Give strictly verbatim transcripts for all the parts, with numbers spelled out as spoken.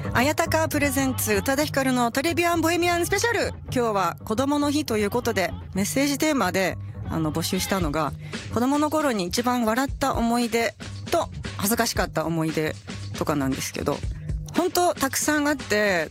綾鷹プレゼンツ宇多田ヒカルのトリビアンボヘミアンスペシャル。今日は子供の日ということでメッセージテーマであの募集したのが、子供の頃に一番笑った思い出と恥ずかしかった思い出とかなんですけど、本当たくさんあって、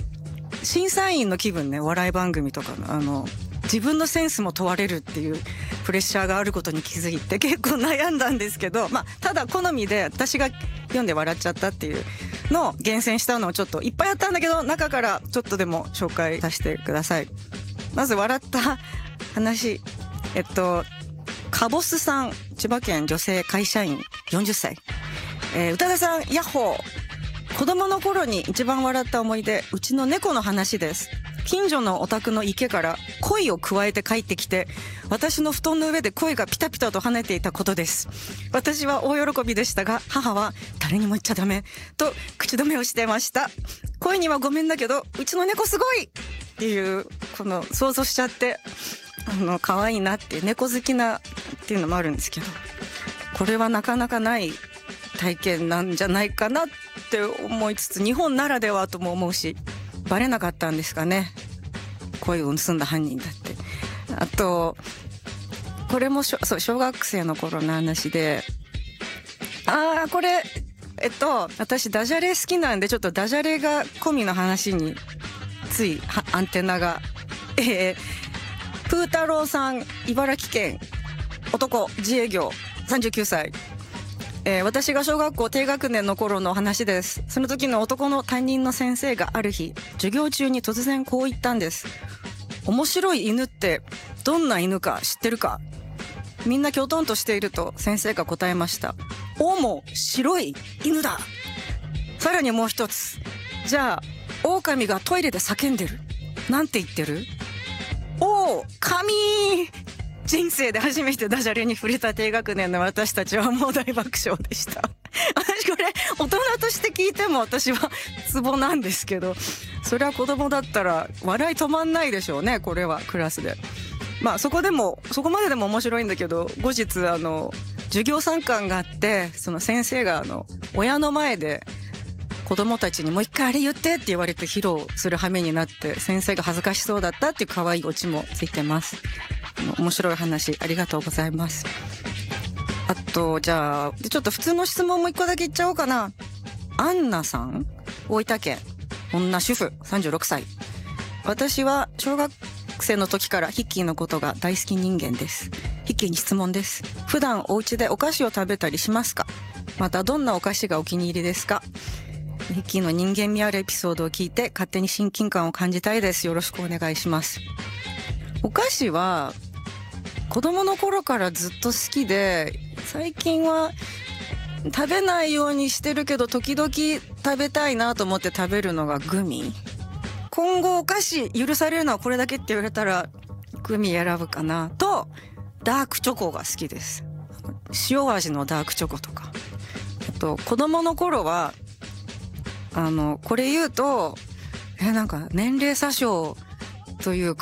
審査員の気分ね、笑い番組とかのあの自分のセンスも問われるっていうプレッシャーがあることに気づいて結構悩んだんですけど、まあただ好みで私が読んで笑っちゃったっていうのを厳選したのをちょっといっぱいあったんだけど、中からちょっとでも紹介させてください。まず笑った話、えっとカボスさん、千葉県女性会社員よんじゅっさい、えー、宇多田さんヤッホー。子供の頃に一番笑った思い出、うちの猫の話です。近所のお宅の池から鯉をくわえて帰ってきて、私の布団の上で鯉がピタピタと跳ねていたことです。私は大喜びでしたが、母は誰にも言っちゃダメと口止めをしてました。鯉にはごめんだけど、うちの猫すごいっていう、この想像しちゃって、あの可愛いなっていう、猫好きなっていうのもあるんですけど、これはなかなかない体験なんじゃないかなって思いつつ、日本ならではとも思うし、バレなかったんですかね、恋を盗んだ犯人だって。あとこれもしょそう小学生の頃の話で、ああこれえっと私ダジャレ好きなんで、ちょっとダジャレが込みの話についアンテナが、えー、プー太郎さん、茨城県男、自営業さんじゅうきゅうさい、えー、私が小学校低学年の頃の話です。その時の男の担任の先生がある日、授業中に突然こう言ったんです。面白い犬ってどんな犬か知ってるか。みんなきょとんとしていると先生が答えました。おも白い犬だ。さらにもう一つ、じゃあ狼がトイレで叫んでる、なんて言ってる？おー神。人生で初めてダジャレに触れた低学年の私たちはもう大爆笑でした。私これ大人として聞いても私はツボなんですけど、それは子供だったら笑い止まんないでしょうね、これはクラスで。まあそこでもそこまででも面白いんだけど、後日あの授業参観があって、その先生があの親の前で子供たちにもう一回あれ言ってって言われて披露する羽目になって、先生が恥ずかしそうだったっていう可愛いオチもついてます。面白い話ありがとうございます。あとじゃあちょっと普通の質問も一個だけ言っちゃおうかな。アンナさん、大分県女主婦さんじゅうろくさい。私は小学生の時からヒッキーのことが大好き人間です。ヒッキーに質問です。普段お家でお菓子を食べたりしますか？またどんなお菓子がお気に入りですか？ヒッキーの人間味あるエピソードを聞いて勝手に親近感を感じたいです。よろしくお願いします。お菓子は子供の頃からずっと好きで、最近は食べないようにしてるけど、時々食べたいなと思って食べるのがグミ。今後お菓子許されるのはこれだけって言われたらグミ選ぶかなと、ダークチョコが好きです。塩味のダークチョコとか。あと子供の頃はあのこれ言うとえなんか年齢詐称というか